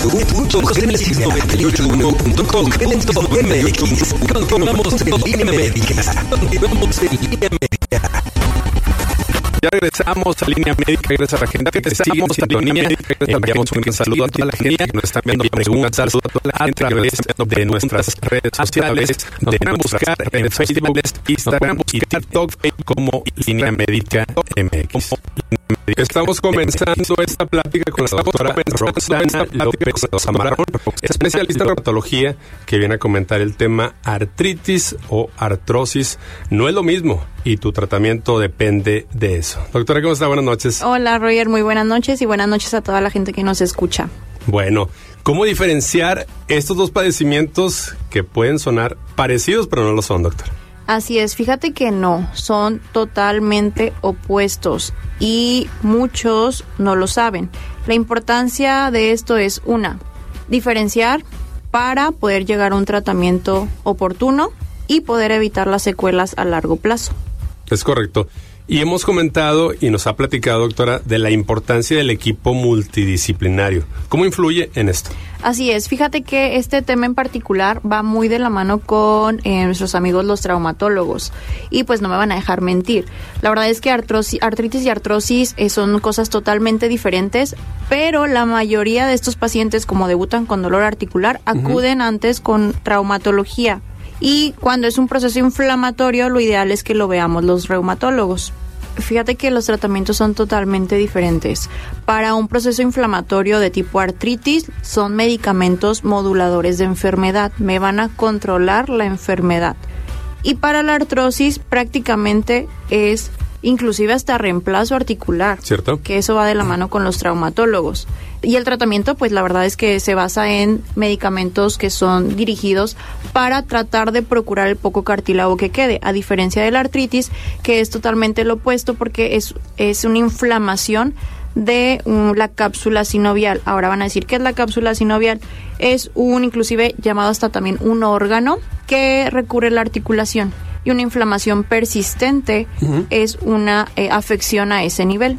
www.genesis98.com. Genesis.mx. Continuamos en Línea Médica. Continuamos en Línea Médica. Ya regresamos a Línea Médica, regresa la gente que seguimos en Línea Médica. Enviamos un saludo a toda la gente que nos está viendo preguntas a través de nuestras redes sociales. Nos pueden buscar en Facebook, Instagram y TikTok como Línea Médica MX. Estamos comenzando esta plática con la doctora Roxana López Zamarón, especialista en reumatología, que viene a comentar el tema artritis o artrosis. No es lo mismo y tu tratamiento depende de eso. Doctora, ¿cómo está? Buenas noches. Hola, Roger, muy buenas noches y buenas noches a toda la gente que nos escucha. Bueno, ¿cómo diferenciar estos dos padecimientos que pueden sonar parecidos pero no lo son, doctor? Así es, fíjate que no, son totalmente opuestos y muchos no lo saben. La importancia de esto es, diferenciar para poder llegar a un tratamiento oportuno y poder evitar las secuelas a largo plazo. Es correcto. Y hemos comentado y nos ha platicado, doctora, de la importancia del equipo multidisciplinario. ¿Cómo influye en esto? Así es, fíjate que este tema en particular va muy de la mano con nuestros amigos los traumatólogos y pues no me van a dejar mentir. La verdad es que artritis y artrosis son cosas totalmente diferentes, pero la mayoría de estos pacientes, como debutan con dolor articular, acuden antes con traumatología. Y cuando es un proceso inflamatorio, lo ideal es que lo veamos los reumatólogos. Fíjate que los tratamientos son totalmente diferentes. Para un proceso inflamatorio de tipo artritis, son medicamentos moduladores de enfermedad. Me van a controlar la enfermedad. Y para la artrosis, prácticamente es inclusive hasta reemplazo articular. ¿Cierto? Que eso va de la mano con los traumatólogos. Y el tratamiento, pues la verdad es que se basa en medicamentos que son dirigidos para tratar de procurar el poco cartílago que quede, a diferencia de la artritis, que es totalmente lo opuesto porque es una inflamación de la cápsula sinovial. Ahora van a decir, ¿qué es la cápsula sinovial? Es inclusive llamado hasta también un órgano que recurre a la articulación. Y una inflamación persistente es una afección a ese nivel.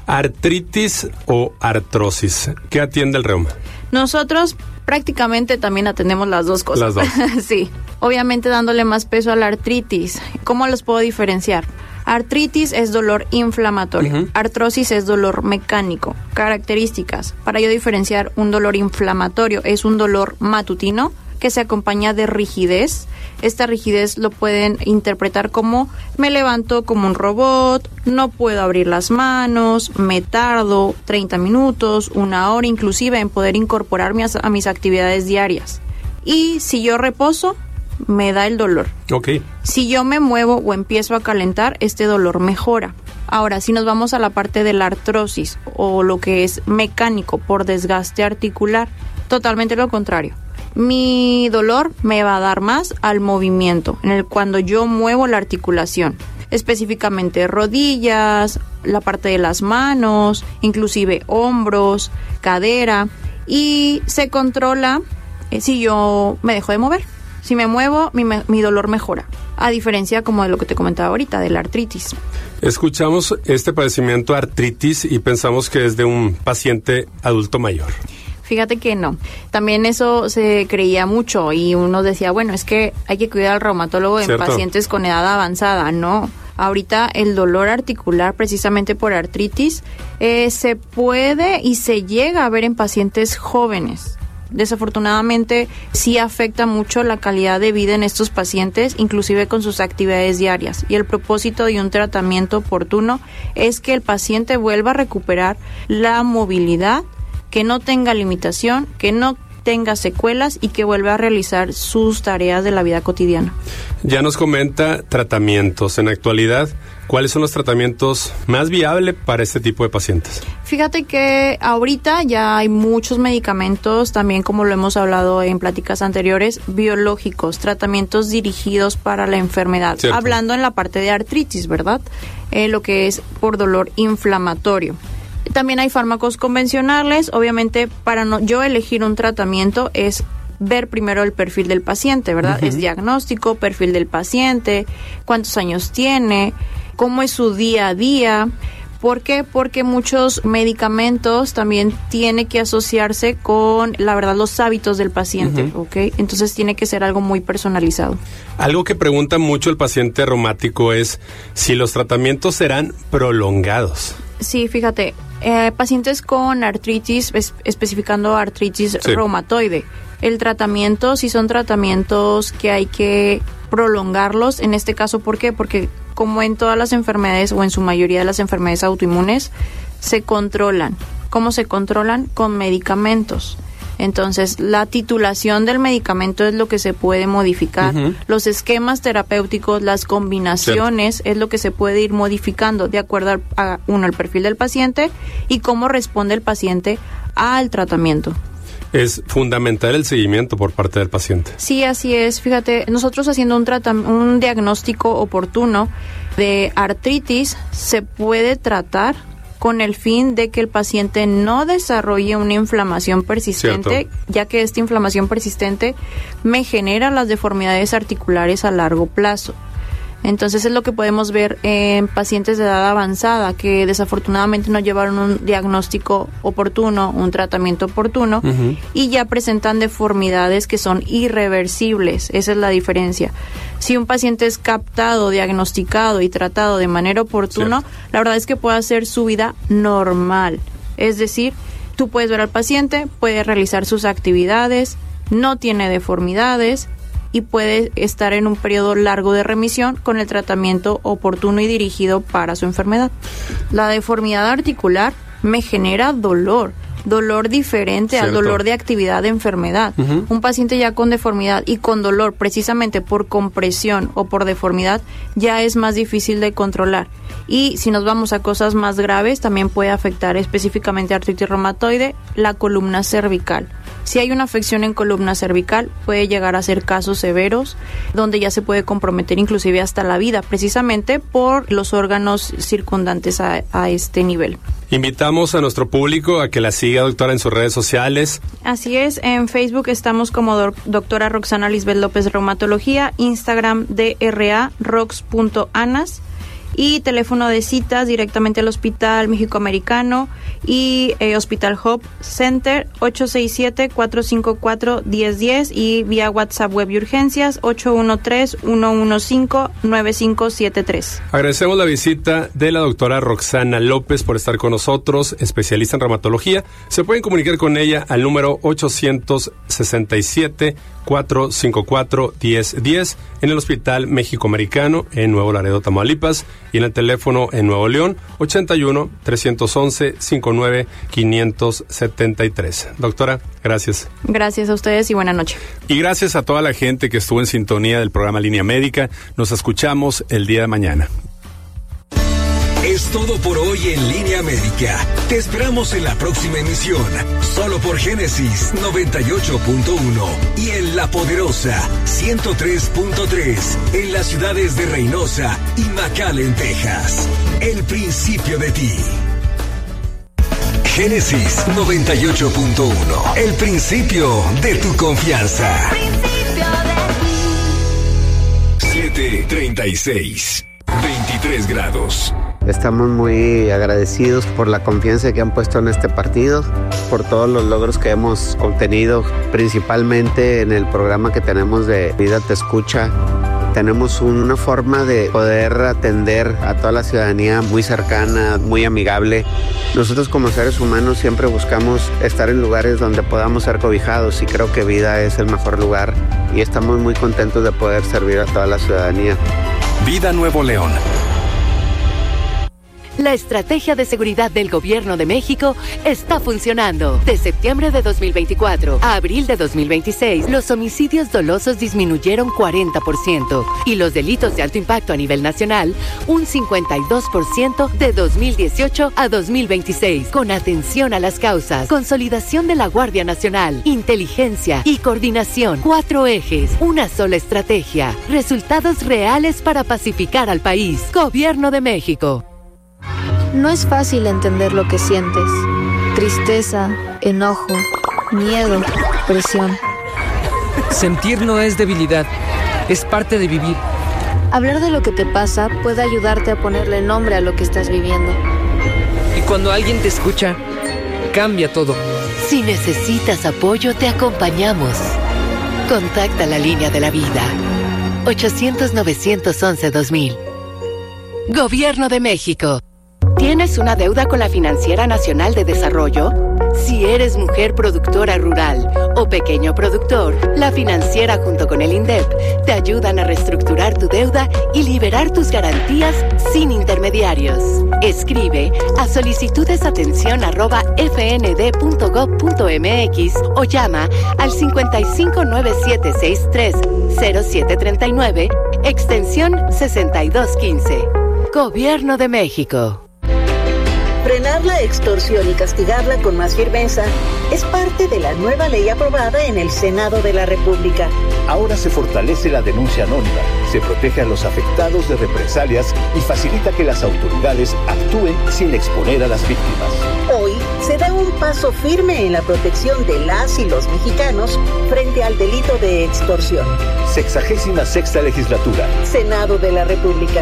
¿Artritis o artrosis? ¿Qué atiende el reuma? Nosotros prácticamente también atendemos las dos cosas. Las dos. Sí, obviamente dándole más peso a la artritis. ¿Cómo los puedo diferenciar? Artritis es dolor inflamatorio, artrosis es dolor mecánico. Características, para yo diferenciar un dolor inflamatorio, es un dolor matutino que se acompaña de rigidez. Esta rigidez lo pueden interpretar como me levanto como un robot, no puedo abrir las manos, me tardo 30 minutos, 1 hora inclusive en poder incorporarme a mis actividades diarias. Y si yo reposo, me da el dolor. Okay. Si yo me muevo o empiezo a calentar, este dolor mejora. Ahora, si nos vamos a la parte de la artrosis o lo que es mecánico por desgaste articular, totalmente lo contrario. Mi dolor me va a dar más al movimiento, cuando yo muevo la articulación, específicamente rodillas, la parte de las manos, inclusive hombros, cadera, y se controla si yo me dejo de mover. Si me muevo, mi dolor mejora, a diferencia como de lo que te comentaba ahorita, de la artritis. Escuchamos este padecimiento artritis y pensamos que es de un paciente adulto mayor. Fíjate que no. También eso se creía mucho y uno decía, bueno, es que hay que cuidar al reumatólogo en pacientes con edad avanzada. No. Ahorita el dolor articular, precisamente por artritis, se puede y se llega a ver en pacientes jóvenes. Desafortunadamente, sí afecta mucho la calidad de vida en estos pacientes, inclusive con sus actividades diarias. Y el propósito de un tratamiento oportuno es que el paciente vuelva a recuperar la movilidad, que no tenga limitación, que no tenga secuelas y que vuelva a realizar sus tareas de la vida cotidiana. Ya nos comenta tratamientos. En la actualidad, ¿cuáles son los tratamientos más viables para este tipo de pacientes? Fíjate que ahorita ya hay muchos medicamentos, también como lo hemos hablado en pláticas anteriores, biológicos, tratamientos dirigidos para la enfermedad. Cierto. Hablando en la parte de artritis, ¿verdad? Lo que es por dolor inflamatorio. También hay fármacos convencionales. Obviamente, para yo elegir un tratamiento es ver primero el perfil del paciente, ¿verdad? Es diagnóstico, perfil del paciente, cuántos años tiene, cómo es su día a día, ¿Por qué? Porque muchos medicamentos también tienen que asociarse con, la verdad, los hábitos del paciente, ¿ok? Entonces tiene que ser algo muy personalizado. Algo que pregunta mucho el paciente reumático es si los tratamientos serán prolongados. Sí, fíjate, pacientes con artritis, especificando artritis reumatoide, el tratamiento, si son tratamientos que hay que prolongarlos, en este caso, ¿por qué? Porque como en todas las enfermedades o en su mayoría de las enfermedades autoinmunes, se controlan. ¿Cómo se controlan? Con medicamentos. Entonces, la titulación del medicamento es lo que se puede modificar. Los esquemas terapéuticos, las combinaciones, es lo que se puede ir modificando de acuerdo al perfil del paciente y cómo responde el paciente al tratamiento. Es fundamental el seguimiento por parte del paciente. Sí, así es. Fíjate, nosotros haciendo un diagnóstico oportuno de artritis, se puede tratar con el fin de que el paciente no desarrolle una inflamación persistente, ya que esta inflamación persistente me genera las deformidades articulares a largo plazo. Entonces es lo que podemos ver en pacientes de edad avanzada que desafortunadamente no llevaron un diagnóstico oportuno, un tratamiento oportuno y ya presentan deformidades que son irreversibles. Esa es la diferencia. Si un paciente es captado, diagnosticado y tratado de manera oportuna, la verdad es que puede hacer su vida normal. Es decir, tú puedes ver al paciente, puede realizar sus actividades, no tiene deformidades y puede estar en un periodo largo de remisión con el tratamiento oportuno y dirigido para su enfermedad. La deformidad articular me genera dolor diferente al dolor de actividad de enfermedad. Un paciente ya con deformidad y con dolor precisamente por compresión o por deformidad ya es más difícil de controlar. Y si nos vamos a cosas más graves, también puede afectar específicamente artritis reumatoide, la columna cervical. Si hay una afección en columna cervical, puede llegar a ser casos severos, donde ya se puede comprometer inclusive hasta la vida, precisamente por los órganos circundantes a este nivel. Invitamos a nuestro público a que la siga, doctora, en sus redes sociales. Así es, en Facebook estamos como doctora Roxana Lisbeth López Reumatología, Instagram DRA.rox.anas y teléfono de citas directamente al Hospital México-Americano y Hospital Hope Center 867-454-1010 y vía WhatsApp web y urgencias 813-115-9573. Agradecemos la visita de la doctora Roxana López por estar con nosotros, especialista en reumatología. Se pueden comunicar con ella al número 867-454-1010 en el Hospital México-Americano en Nuevo Laredo, Tamaulipas, y en el teléfono en Nuevo León 81-311-59-573. Doctora, gracias. Gracias a ustedes y buena noche. Y gracias a toda la gente que estuvo en sintonía del programa Línea Médica. Nos escuchamos el día de mañana. Es todo por hoy en Línea Médica. Te esperamos en la próxima emisión, solo por Génesis 98.1 y en La Poderosa 103.3 en las ciudades de Reynosa y McAllen, Texas. El principio de ti. Génesis 98.1, el principio de tu confianza. 7:36, 23 grados. Estamos muy agradecidos por la confianza que han puesto en este partido, por todos los logros que hemos obtenido, principalmente en el programa que tenemos de Vida Te Escucha. Tenemos una forma de poder atender a toda la ciudadanía muy cercana, muy amigable. Nosotros como seres humanos siempre buscamos estar en lugares donde podamos ser cobijados y creo que Vida es el mejor lugar y estamos muy contentos de poder servir a toda la ciudadanía. Vida Nuevo León. La estrategia de seguridad del Gobierno de México está funcionando. De septiembre de 2024 a abril de 2026, los homicidios dolosos disminuyeron 40% y los delitos de alto impacto a nivel nacional un 52% de 2018 a 2026. Con atención a las causas, consolidación de la Guardia Nacional, inteligencia y coordinación. 4 ejes, una sola estrategia. Resultados reales para pacificar al país. Gobierno de México. No es fácil entender lo que sientes. Tristeza, enojo, miedo, presión. Sentir no es debilidad, es parte de vivir. Hablar de lo que te pasa puede ayudarte a ponerle nombre a lo que estás viviendo. Y cuando alguien te escucha, cambia todo. Si necesitas apoyo, te acompañamos. Contacta la línea de la vida. 800-911-2000. Gobierno de México. ¿Tienes una deuda con la Financiera Nacional de Desarrollo? Si eres mujer productora rural o pequeño productor, la Financiera junto con el INDEP te ayudan a reestructurar tu deuda y liberar tus garantías sin intermediarios. Escribe a solicitudesatención@fnd.gov.mx o llama al 5597630739, extensión 6215. Gobierno de México. Frenar la extorsión y castigarla con más firmeza es parte de la nueva ley aprobada en el Senado de la República. Ahora se fortalece la denuncia anónima, se protege a los afectados de represalias y facilita que las autoridades actúen sin exponer a las víctimas. Hoy se da un paso firme en la protección de las y los mexicanos frente al delito de extorsión. 66ª Legislatura. Senado de la República.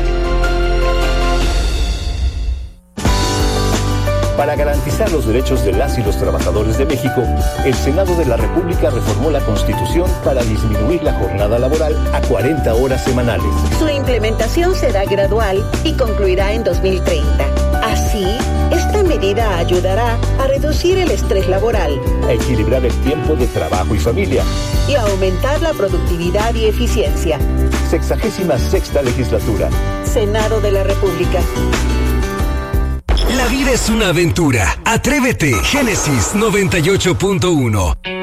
Para garantizar los derechos de las y los trabajadores de México, el Senado de la República reformó la Constitución para disminuir la jornada laboral a 40 horas semanales. Su implementación será gradual y concluirá en 2030. Así, esta medida ayudará a reducir el estrés laboral, a equilibrar el tiempo de trabajo y familia y a aumentar la productividad y eficiencia. 66ª Legislatura. Senado de la República. La vida es una aventura. Atrévete. Génesis 98.1.